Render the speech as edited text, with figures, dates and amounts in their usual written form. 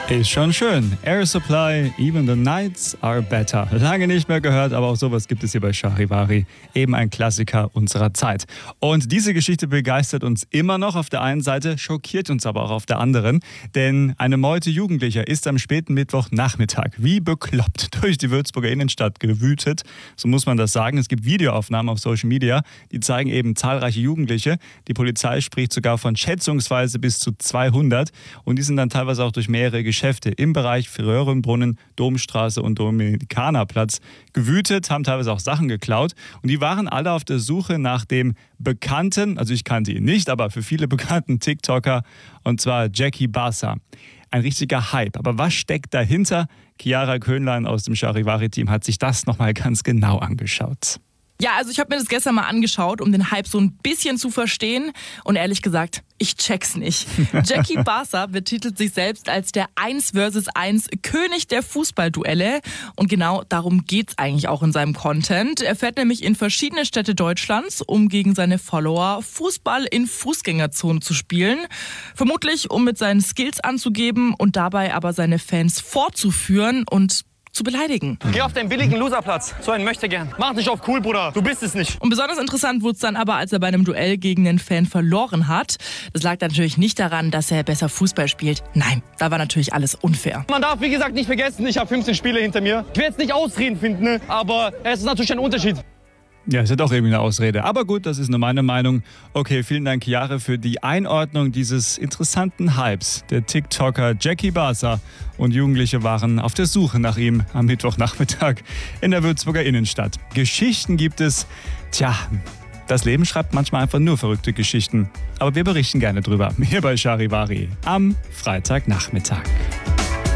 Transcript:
Ist schon schön. Air Supply, even the nights are better. Lange nicht mehr gehört, aber auch sowas gibt es hier bei Charivari. Eben ein Klassiker unserer Zeit. Und diese Geschichte begeistert uns immer noch auf der einen Seite, schockiert uns aber auch auf der anderen. Denn eine Meute Jugendlicher ist am späten Mittwochnachmittag wie bekloppt durch die Würzburger Innenstadt gewütet. So muss man das sagen. Es gibt Videoaufnahmen auf Social Media, die zeigen eben zahlreiche Jugendliche. Die Polizei spricht sogar von schätzungsweise bis zu 200. Und die sind dann teilweise auch durch mehrere Geschäfte im Bereich Röhrenbrunnen, Domstraße und Dominikanerplatz gewütet, haben teilweise auch Sachen geklaut. Und die waren alle auf der Suche nach dem bekannten, also ich kannte ihn nicht, aber für viele bekannten TikToker, und zwar Jackie Barca. Ein richtiger Hype. Aber was steckt dahinter? Chiara Köhnlein aus dem Charivari-Team hat sich das nochmal ganz genau angeschaut. Ja, also ich habe mir das gestern mal angeschaut, um den Hype so ein bisschen zu verstehen. Und ehrlich gesagt, ich check's nicht. Jackie Barca betitelt sich selbst als der 1 vs 1 König der Fußballduelle. Und genau darum geht's eigentlich auch in seinem Content. Er fährt nämlich in verschiedene Städte Deutschlands, um gegen seine Follower Fußball in Fußgängerzonen zu spielen. Vermutlich, um mit seinen Skills anzugeben und dabei aber seine Fans vorzuführen und zu beleidigen. Geh auf deinen billigen Loserplatz. So einen möchte gern. Mach dich auf cool, Bruder. Du bist es nicht. Und besonders interessant wurde es dann aber, als er bei einem Duell gegen einen Fan verloren hat. Das lag natürlich nicht daran, dass er besser Fußball spielt. Nein, da war natürlich alles unfair. Man darf, wie gesagt, nicht vergessen, ich habe 15 Spiele hinter mir. Ich will jetzt nicht Ausreden finden, ne? Aber es ist natürlich ein Unterschied. Ja, ist ja doch irgendwie eine Ausrede. Aber gut, das ist nur meine Meinung. Okay, vielen Dank, Chiara, für die Einordnung dieses interessanten Hypes. Der TikToker Jackie Barca und Jugendliche waren auf der Suche nach ihm am Mittwochnachmittag in der Würzburger Innenstadt. Geschichten gibt es. Tja, das Leben schreibt manchmal einfach nur verrückte Geschichten. Aber wir berichten gerne drüber. Hier bei Charivari am Freitagnachmittag.